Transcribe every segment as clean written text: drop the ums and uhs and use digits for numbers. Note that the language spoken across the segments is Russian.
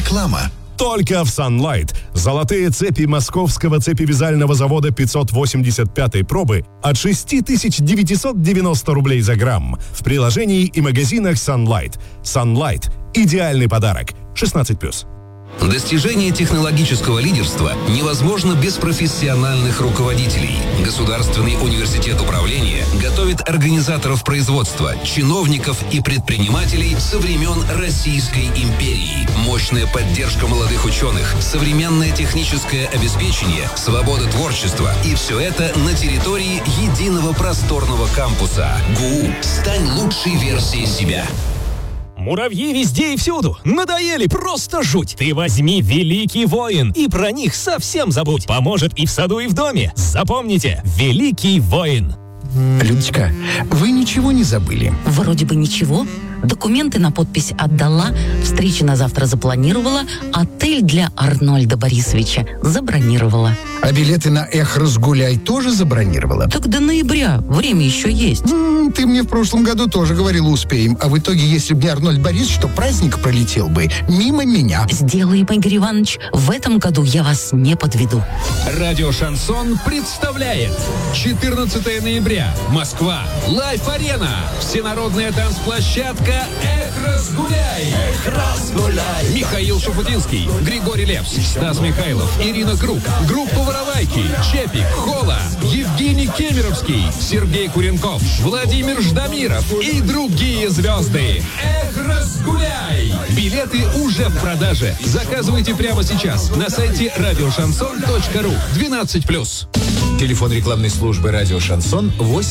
Реклама. Только в Sunlight. Золотые цепи московского цепевязального завода 585 пробы от 6990 рублей за грамм. В приложении и магазинах Sunlight. Sunlight – идеальный подарок. 16+. Достижение технологического лидерства невозможно без профессиональных руководителей. Государственный университет управления готовит организаторов производства, чиновников и предпринимателей со времен Российской империи. Мощная поддержка молодых ученых, современное техническое обеспечение, свобода творчества. И все это на территории единого просторного кампуса. ГУ. Стань лучшей версией себя. Муравьи везде и всюду. Надоели, просто жуть. Ты возьми «Великий воин» и про них совсем забудь. Поможет и в саду, и в доме. Запомните, «Великий воин». Людочка, вы ничего не забыли? Вроде бы ничего. Документы на подпись отдала, встречу на завтра запланировала, отель для Арнольда Борисовича забронировала. А билеты на «Эх, разгуляй» тоже забронировала? Так до ноября, время еще есть. Ты мне в прошлом году тоже говорила «успеем», а в итоге, если бы не Арнольд Борисович, то праздник пролетел бы мимо меня. Сделаем, Игорь Иванович, в этом году я вас не подведу. Радио «Шансон» представляет 14 ноября. Москва. Лайф-арена. Всенародная танцплощадка «Эх, разгуляй». Эх, разгуляй. Михаил Шуфутинский, Григорий Лепс, Стас Михайлов, Ирина Круг, группа «Воровайки», Чепик, Хола, Евгений Кемеровский, Сергей Куренков, Владимир Ждамиров и другие звезды. Эх, разгуляй. Билеты уже в продаже. Заказывайте прямо сейчас на сайте радиошансон.ру. 12+. Телефон рекламной службы «Радио Шансон»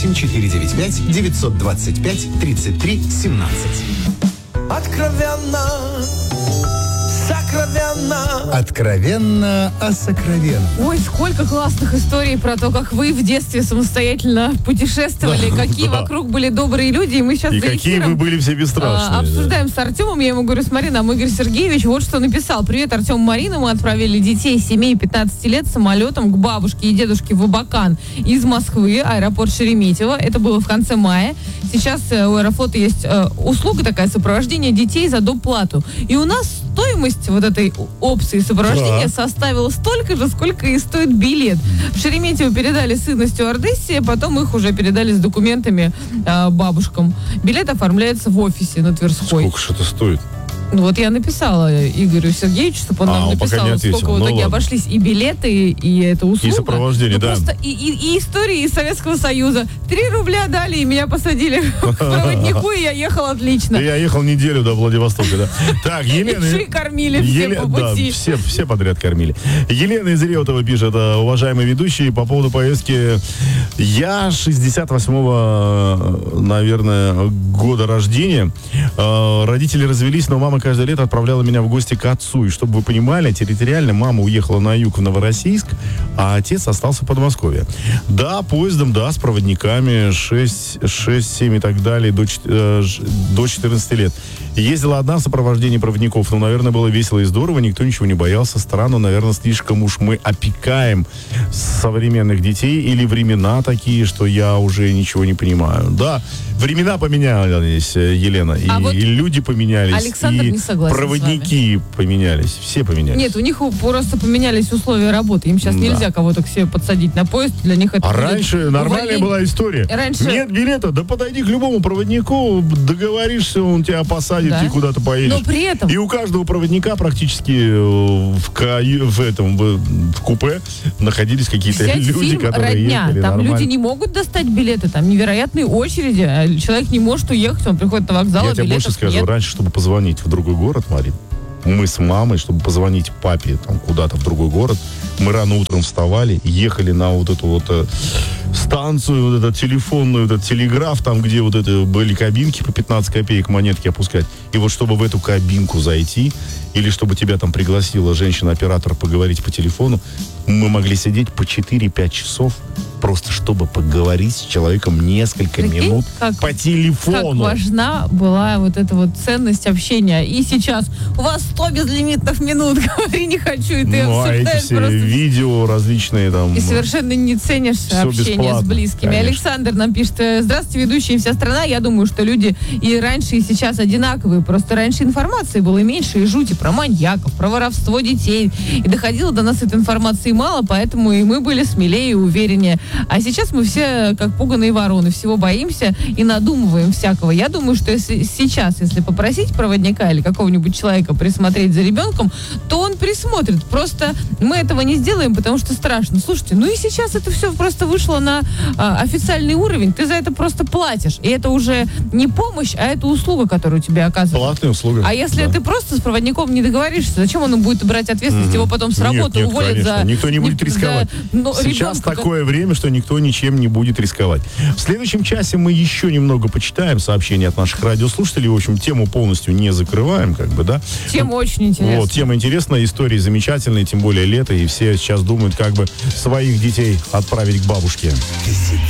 8495-925-33-17. Откровенно, сокровенно. Откровенно, а сокровенно. Ой, сколько классных историй про то, как вы в детстве самостоятельно путешествовали, какие вокруг были добрые люди, и мы сейчас и какие вы были все бесстрашные. Обсуждаем с Артемом, я ему говорю, смотри, нам Игорь Сергеевич вот что написал. Привет, Артем, Марина, мы отправили детей семей 15 лет самолетом к бабушке и дедушке в Абакан из Москвы, аэропорт Шереметьево. Это было в конце мая. Сейчас у Аэрофлота есть услуга такая, сопровождение детей за доплату. И у нас стоимость вот этой опции сопровождения составила столько же, сколько и стоит билет. В Шереметьево передали сына стюардессе, потом их уже передали с документами бабушкам. Билет оформляется в офисе на Тверской. Сколько же это стоит? Ну вот я написала Игорю Сергеевичу, чтобы он нам написал, сколько в итоге обошлись и билеты, и эта услуга. И сопровождение, да. Просто и истории из Советского Союза. 3 рубля дали, и меня посадили к проводнику, и я ехал отлично. Я ехал неделю до Владивостока, да. Так, Елена... И кормили все по пути. Да, все подряд кормили. Елена из Реутова пишет: уважаемые ведущие, по поводу поездки. Я 68-го, наверное, года рождения. Родители развелись, но мама каждое лето отправляла меня в гости к отцу. И чтобы вы понимали, территориально мама уехала на юг в Новороссийск, а отец остался в Подмосковье. Да, поездом, да, с проводниками 6, 7 и так далее, до 14 лет. Ездила одна в сопровождении проводников, но, наверное, было весело и здорово, никто ничего не боялся. Странно, наверное, слишком уж мы опекаем современных детей, или времена такие, что я уже ничего не понимаю. Да, времена поменялись, Елена, и люди поменялись, Александр и не согласен проводники поменялись, все поменялись. Нет, у них просто поменялись условия работы. Им сейчас нельзя кого-то к себе подсадить на поезд, для них это... А раньше нормальная была история. Нет билета, да подойди к любому проводнику, договоришься, он тебя посадит, ты куда-то поедешь. Но при этом... И у каждого проводника практически в купе находились какие-то люди, которые ехали там нормально. люди не могут достать билеты, там невероятные очереди, а человек не может уехать, он приходит на вокзал, Я тебе больше скажу, нет. раньше, чтобы позвонить в другой город, Марин, мы с мамой, чтобы позвонить папе там куда-то в другой город, мы рано утром вставали, ехали на вот эту вот станцию, вот эту телефонную, вот этот телеграф, там, где вот это были кабинки по 15 копеек монетки опускать. И вот чтобы в эту кабинку зайти, или чтобы тебя там пригласила женщина-оператор поговорить по телефону, мы могли сидеть по 4-5 часов, просто чтобы поговорить с человеком несколько минут по телефону. Как важна была вот эта вот ценность общения. И сейчас у вас 100 безлимитных минут, говори не хочу, и ты обсуждаешь эти просто... видео различные там. И совершенно не ценишь общение с близкими. Конечно. Александр нам пишет: здравствуйте, ведущие, вся страна. Я думаю, что люди и раньше, и сейчас одинаковые. Просто раньше информации было меньше, и жути про маньяков, про воровство детей. И доходило до нас этой информации мало, поэтому и мы были смелее и увереннее. А сейчас мы все, как пуганые вороны, всего боимся и надумываем всякого. Я думаю, что сейчас, если попросить проводника или какого-нибудь человека присмотреть за ребенком, то он присмотрит. Просто мы этого не сделаем, потому что страшно. Слушайте, ну и сейчас это все просто вышло на официальный уровень. Ты за это просто платишь. И это уже не помощь, а это услуга, которую тебе оказывают. Платная услуга. А если ты просто с проводником не договоришься, зачем он будет брать ответственность? Его потом с работы уволят конечно. за... Никто не будет рисковать. Сейчас такое время, что никто ничем не будет рисковать. В следующем часе мы еще немного почитаем сообщения от наших радиослушателей. В общем, тему полностью не закрываем, как бы, да. Тема очень интересная. Вот, тема интересная, истории замечательные, тем более лето, и все сейчас думают, как бы своих детей отправить к бабушке.